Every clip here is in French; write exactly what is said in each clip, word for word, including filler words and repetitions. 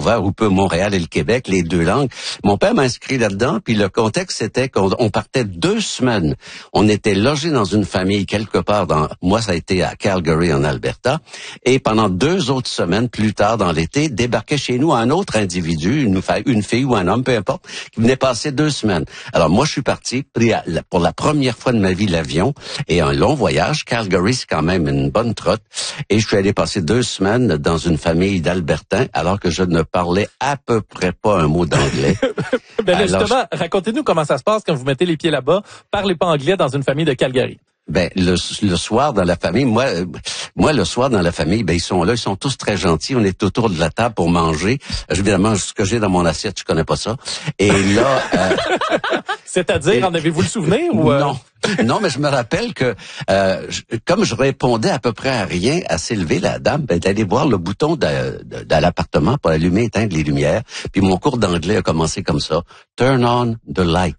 Vancouver ou peu Montréal et le Québec, les deux langues. Mon père m'a inscrit là-dedans, puis le contexte c'était qu'on on partait deux semaines. On était logé dans une famille quelque part dans, moi ça a été à Calgary en Alberta, et pendant deux autres semaines plus tard dans l'été, débarquait chez nous un autre individu, une, une fille ou un homme, peu importe, qui venait passer deux semaines. Alors moi je suis parti, pris à, pour la première fois de ma vie l'avion, et un long voyage. Calgary c'est quand même une bonne trotte, et je suis allé passer deux semaines dans une famille d'Albertains, alors que je ne parlais à peu près pas un mot d'anglais. ben là, justement, je... racontez-nous comment ça se passe quand vous mettez les pieds là-bas. Parlez pas anglais dans une famille de Calgary. Ben le, le soir dans la famille, moi, moi le soir dans la famille, ben ils sont là, ils sont tous très gentils. On est autour de la table pour manger. Évidemment, ce que j'ai dans mon assiette, je connais pas ça. Et là, euh, c'est-à-dire, et, en avez-vous le souvenir ou euh... non? Non, mais je me rappelle que euh, je, comme je répondais à peu près à rien, à s'élever, la dame ben, d'aller voir le bouton de, de, de l'appartement pour allumer, éteindre les lumières. Puis mon cours d'anglais a commencé comme ça. Turn on the light.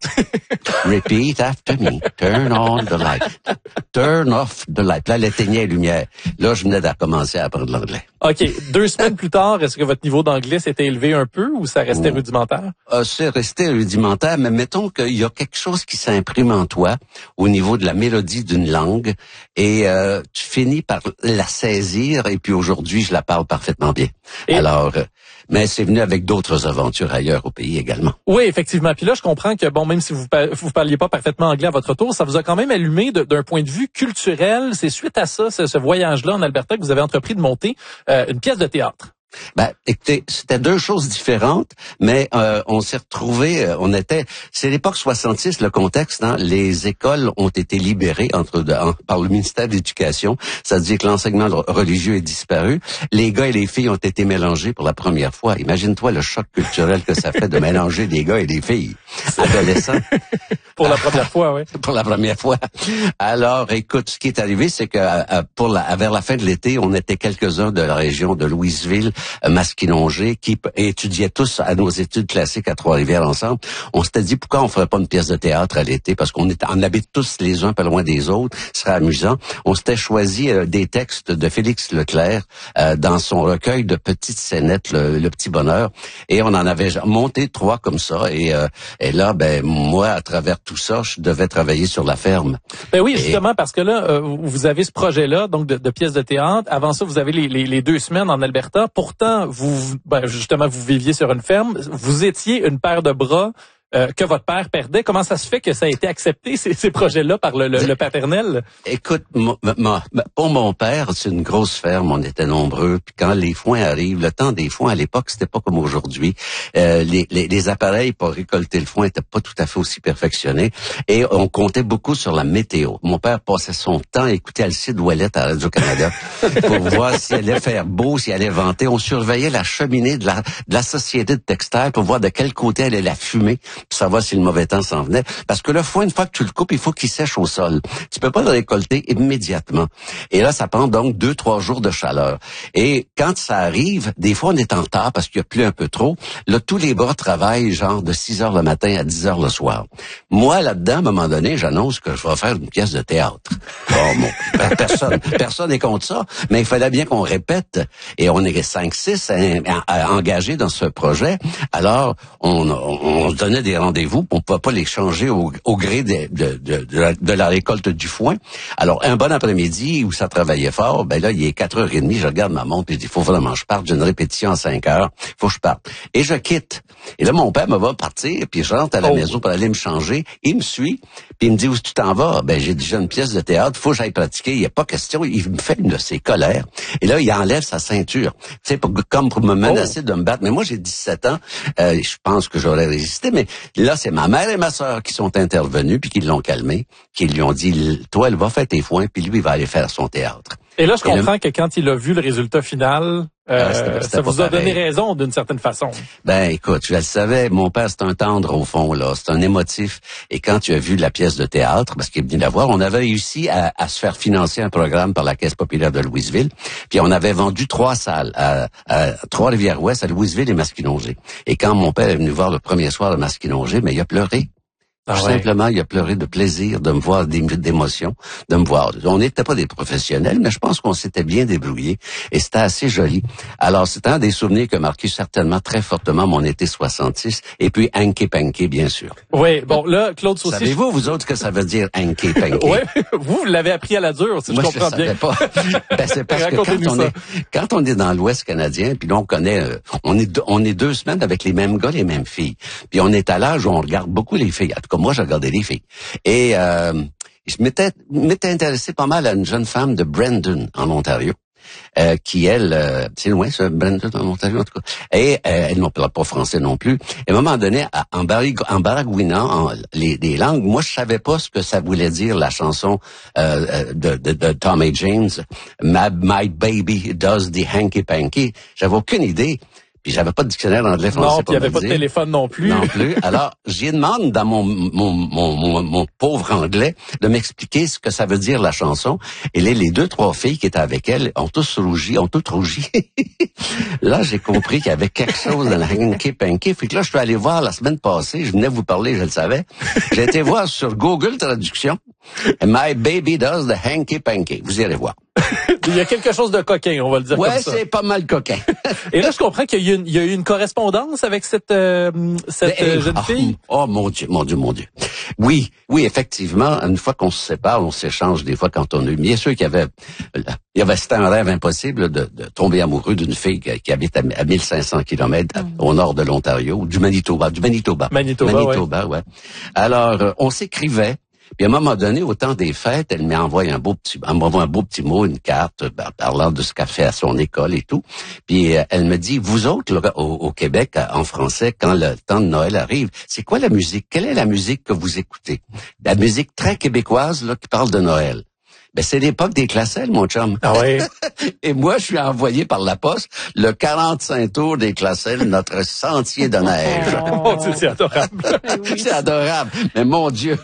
Repeat after me. Turn on the light. Turn off the light. Là, elle éteignait les lumières. Là, je venais de commencer à apprendre l'anglais. OK. Deux semaines plus tard, est-ce que votre niveau d'anglais s'était élevé un peu ou ça restait oh. rudimentaire? Euh, c'est resté rudimentaire, mais mettons qu'il y a quelque chose qui s'imprime en toi au niveau de la mélodie d'une langue et euh, tu finis par la saisir et puis aujourd'hui, je la parle parfaitement bien. Et Alors, euh, mais c'est venu avec d'autres aventures ailleurs au pays également. Oui, effectivement. Puis là, je comprends que, bon, même si vous vous parliez pas parfaitement anglais à votre tour, ça vous a quand même allumé de, d'un point de vue culturel. C'est suite à ça, ce, ce voyage-là en Alberta, que vous avez entrepris de monter euh, une pièce de théâtre. Ben, écoutez, c'était deux choses différentes, mais euh, on s'est retrouvés, euh, on était, c'est l'époque soixante-six, le contexte, hein, les écoles ont été libérées entre de, en, par le ministère de l'Éducation, ça veut dire que l'enseignement religieux est disparu, les gars et les filles ont été mélangés pour la première fois. Imagine-toi le choc culturel que ça fait de mélanger des gars et des filles adolescents. Pour la première fois, oui. Pour la première fois. Alors, écoute, ce qui est arrivé, c'est que euh, pour la, vers la fin de l'été, on était quelques-uns de la région de Louisville, Masquinongé, qui étudiaient tous à nos études classiques à Trois-Rivières ensemble. On s'était dit, pourquoi on ferait pas une pièce de théâtre à l'été? Parce qu'on est, on habite tous les uns pas loin des autres. Ce serait amusant. On s'était choisi euh, des textes de Félix Leclerc euh, dans son recueil de petites scénettes, le, le Petit Bonheur. Et on en avait monté trois comme ça. Et, euh, et là, ben moi, à travers tout ça, je devais travailler sur la ferme. Ben oui, et... justement, parce que là, euh, vous avez ce projet-là, donc de, de pièces de théâtre. Avant ça, vous avez les, les, les deux semaines en Alberta. Pourtant, vous, ben justement, vous viviez sur une ferme. Vous étiez une paire de bras euh, que votre père perdait. Comment ça se fait que ça a été accepté, ces, ces projets-là, par le, le, le paternel? Écoute, mon, mon, pour mon père, c'est une grosse ferme. On était nombreux. Puis quand les foins arrivent, le temps des foins à l'époque, c'était pas comme aujourd'hui. Euh, les, les, les appareils pour récolter le foin étaient pas tout à fait aussi perfectionnés. Et on comptait beaucoup sur la météo. Mon père passait son temps à écouter Alcide Ouellette à Radio-Canada pour voir s'il allait faire beau, s'il allait venter. On surveillait la cheminée de la, de la société de textile pour voir de quel côté allait la fumée, pour savoir si le mauvais temps s'en venait. Parce que le foin, une fois que tu le coupes, il faut qu'il sèche au sol. Tu peux pas le récolter immédiatement. Et là, ça prend donc deux, trois jours de chaleur. Et quand ça arrive, des fois, on est en retard parce qu'il y a plu un peu trop. Là, tous les bras travaillent genre de six heures le matin à dix heures le soir. Moi, là-dedans, à un moment donné, j'annonce que je vais faire une pièce de théâtre. Bon, bon, personne, personne n'est contre ça, mais il fallait bien qu'on répète. Et on est cinq, six engagés dans ce projet. Alors, on, on, on se donnait des rendez-vous, on ne pouvait pas les changer au, au gré de, de, de, de, la, de la récolte du foin. Alors, un bon après-midi où ça travaillait fort, ben là, il est quatre heures trente, je regarde ma montre et je dis, il faut vraiment que je parte, j'ai une répétition à cinq heures, il faut que je parte. Et je quitte. Et là, mon père me va partir, puis je rentre à la oh. maison pour aller me changer. Il me suit, puis il me dit, où tu t'en vas? Ben, j'ai déjà une pièce de théâtre, faut que j'aille pratiquer, il n'y a pas question. Il me fait une de ses colères. Et là, il enlève sa ceinture. Tu sais, pour, comme pour me menacer oh. de me battre. Mais moi, j'ai dix-sept ans, euh, je pense que j'aurais résisté, mais là, c'est ma mère et ma sœur qui sont intervenues, puis qui l'ont calmé, qui lui ont dit, toi, elle va faire tes foins, puis lui, il va aller faire son théâtre. Et là, je comprends le... que quand il a vu le résultat final, euh, ah, c'était, c'était ça vous a pareil. Donné raison d'une certaine façon. Ben, écoute, je le savais, mon père, c'est un tendre au fond, là, c'est un émotif. Et quand tu as vu la pièce de théâtre, parce qu'il est venu la voir, on avait réussi à, à se faire financer un programme par la Caisse populaire de Louisville, puis on avait vendu trois salles à, à Trois-Rivières-Ouest, à Louisville et Masquinongé. Et quand mon père est venu voir le premier soir de Masquinongé, mais il a pleuré. Ah Tout ouais. simplement, il a pleuré de plaisir de me voir, d'émotion, de me voir. On n'était pas des professionnels, mais je pense qu'on s'était bien débrouillés et c'était assez joli. Alors, c'est un des souvenirs qui a marqué certainement très fortement mon été soixante-six et puis Hanky Panky, bien sûr. Oui, bon, là, Claude Saucier... Savez-vous, vous autres, que ça veut dire Hanky Panky? Oui, vous, vous l'avez appris à la dure, si Moi, je comprends je bien. savais pas. Ben, c'est parce que quand on, est, quand on est dans l'Ouest canadien, puis là, on connaît, euh, on est, deux, on est deux semaines avec les mêmes gars, les mêmes filles. Puis on est à l'âge où on regarde beaucoup les filles. En tout cas, moi, je regardais les filles. Et euh, je m'étais, m'étais intéressé pas mal à une jeune femme de Brandon, en Ontario, euh, qui, elle, euh, c'est loin, ça, Brandon, en Ontario, en tout cas. Et euh, elle ne parle pas français non plus. Et à un moment donné, en, barig- en baragouinant en, les, les langues, moi, je savais pas ce que ça voulait dire, la chanson euh, de, de, de Tommy James, My, My Baby Does the Hanky Panky. J'avais aucune idée. Puis j'avais pas de dictionnaire anglais-français. Non, puis il n'y avait pas de téléphone non plus. Non plus. Alors, j'y demande dans mon, mon, mon, mon, mon pauvre anglais de m'expliquer ce que ça veut dire la chanson. Et là, les deux, trois filles qui étaient avec elle ont tous rougi, ont toutes rougi. Là, j'ai compris qu'il y avait quelque chose dans le Hanky Panky. Puis que là, je suis allé voir la semaine passée, je venais vous parler, je le savais. J'ai été voir sur Google Traduction. My baby does the Hanky Panky. Vous irez voir. Il y a quelque chose de coquin, on va le dire ouais, comme ça. Ouais, c'est pas mal coquin. Et là, je comprends qu'il y a eu une, il y a eu une correspondance avec cette, euh, cette Mais, euh, jeune oh, fille. Oh, mon Dieu, mon Dieu, mon Dieu. Oui, oui, effectivement, une fois qu'on se sépare, on s'échange des fois quand on est... Bien sûr qu'il y avait... Il y avait, c'était un rêve impossible de, de tomber amoureux d'une fille qui, qui habite à, à mille cinq cents kilomètres mm. au nord de l'Ontario, du Manitoba, du Manitoba. Manitoba, Manitoba, ouais. ouais. Alors, euh, on s'écrivait. Puis à un moment donné, au temps des fêtes, elle m'a envoyé un beau petit, elle m'envoie un beau petit mot, une carte, ben, parlant de ce qu'elle fait à son école et tout. Puis euh, elle me dit, vous autres, là, au, au Québec, en français, quand le temps de Noël arrive, c'est quoi la musique? Quelle est la musique que vous écoutez? La musique très québécoise, là, qui parle de Noël. Ben, c'est l'époque des Classelles, mon chum. Ah oui. Et moi, je suis envoyé par la poste le quarante-cinq tours des Classelles, notre sentier de neige. Mon Dieu, c'est adorable. Oui. C'est adorable. Mais mon Dieu.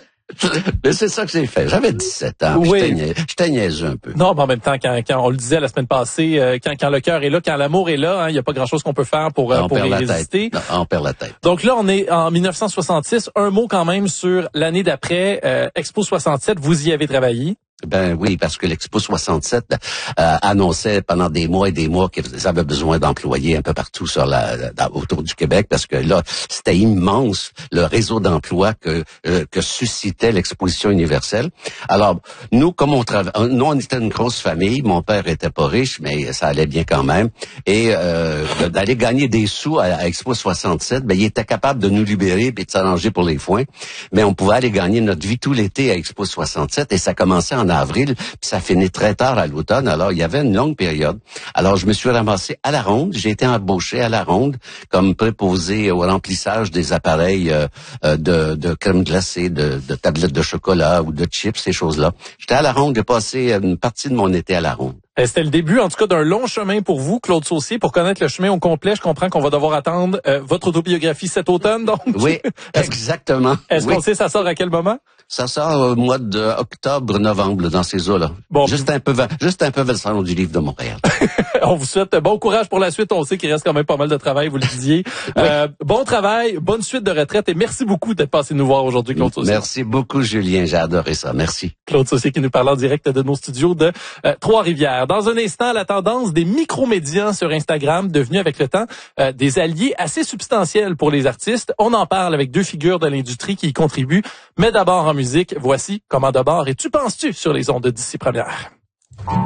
Mais c'est ça que j'ai fait. J'avais dix-sept ans. Oui. J'étais niaiseux un peu. Non, mais en même temps, quand, quand on le disait la semaine passée, euh, quand, quand le cœur est là, quand l'amour est là, il hein, n'y a pas grand-chose qu'on peut faire pour, euh, pour y résister. Non, on perd la tête. Donc là, on est en mille neuf cent soixante-six. Un mot quand même sur l'année d'après. Euh, Expo soixante-sept, vous y avez travaillé. Ben oui, parce que l'Expo soixante-sept euh, annonçait pendant des mois et des mois qu'ils avaient besoin d'employés un peu partout sur la, la autour du Québec, parce que là, c'était immense le réseau d'emplois que euh, que suscitait l'Exposition universelle. Alors, nous, comme on travaille, nous, on était une grosse famille. Mon père était pas riche, mais ça allait bien quand même. Et euh, d'aller gagner des sous à, à Expo soixante-sept, ben il était capable de nous libérer et de s'arranger pour les foins. Mais on pouvait aller gagner notre vie tout l'été à Expo soixante-sept, et ça commençait en avril, puis ça finit très tard à l'automne. Alors, il y avait une longue période. Alors, je me suis ramassé à la ronde. J'ai été embauché à la ronde comme préposé au remplissage des appareils euh, de, de crème glacée, de, de tablettes de chocolat ou de chips, ces choses-là. J'étais à la ronde. J'ai passé une partie de mon été à la ronde. C'était le début, en tout cas, d'un long chemin pour vous, Claude Saucier. Pour connaître le chemin au complet, je comprends qu'on va devoir attendre euh, votre autobiographie cet automne, donc. Oui, exactement. Est-ce oui. qu'on sait ça sort à quel moment? Ça sort au mois d'octobre, novembre, dans ces eaux-là. Bon, juste un peu, juste un peu vers le salon du livre de Montréal. On vous souhaite bon courage pour la suite. On sait qu'il reste quand même pas mal de travail, vous le disiez. Oui. Euh, bon travail, bonne suite de retraite et merci beaucoup d'être passé nous voir aujourd'hui, Claude Saucier. Merci beaucoup, Julien. J'ai adoré ça. Merci. Claude Saucier qui nous parle en direct de nos studios de euh, Trois-Rivières. Dans un instant, la tendance des micromédias sur Instagram, devenue avec le temps euh, des alliés assez substantiels pour les artistes. On en parle avec deux figures de l'industrie qui y contribuent. Mais d'abord en musique, voici Comment d'abord et tu penses-tu sur les ondes d'ici première.